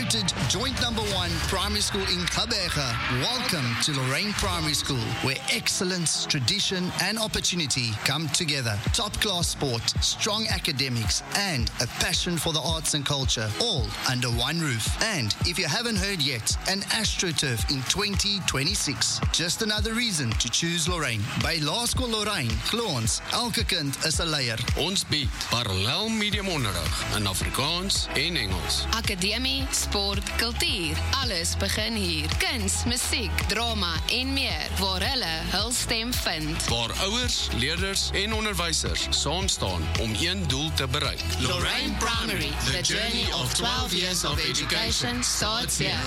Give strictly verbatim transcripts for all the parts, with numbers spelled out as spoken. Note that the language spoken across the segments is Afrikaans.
Voted joint number one primary school in Gqeberha. Welcome to Lorraine Primary School, where excellence, tradition, and opportunity come together. Top-class sport, strong academics, and a passion for the arts and culture, all under one roof. And if you haven't heard yet, an AstroTurf in twenty twenty-six. Just another reason to choose Lorraine. By Law School Lorraine, glo ons, elke kind is 'n leier. Ons bied parallel medium onderrig in Afrikaans en Engels. Akademie, sport, kultuur, alles begin hier. Kuns, musiek, drama en meer, waar hulle hul stem vind. Waar ouers, leerders en onderwysers saam staan om een doel te bereik. Lorraine Primary, the journey of twelve years of education starts here.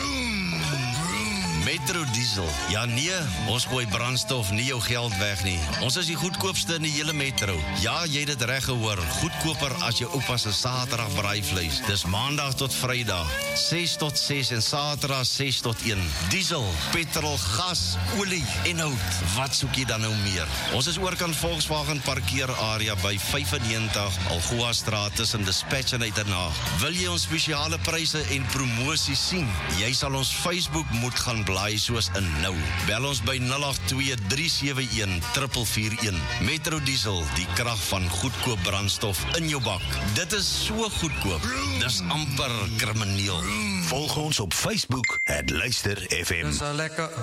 Metro Diesel. Ja nee, ons gooi brandstof nie jou geld weg nie. Ons is die goedkoopste in die hele metro. Ja, jy het dit reg gehoor. Goedkoper as jou oupa se Saterdag braaivleis. Dis maandag tot Vrydag, ses tot ses en Saterdag ses tot een. Diesel, petrol, gas, olie en hout. Wat soek jy dan nou meer? Ons is oorkant Volkswagen parkeerarea by vyfennegentig Algoa Straat tussen Dispatch en Uitenhaag. Wil jy ons spesiale pryse en promosies sien? Jy sal ons Facebook moet gaan blaai soos in nou. Bel ons by nul agt twee drie sewe een vier vier een. Metro Diesel, die krag van goedkoop brandstof in jou bak. Dit is so goedkoop. Dis amper krimineel. Volg ons op Facebook, het Luister F M.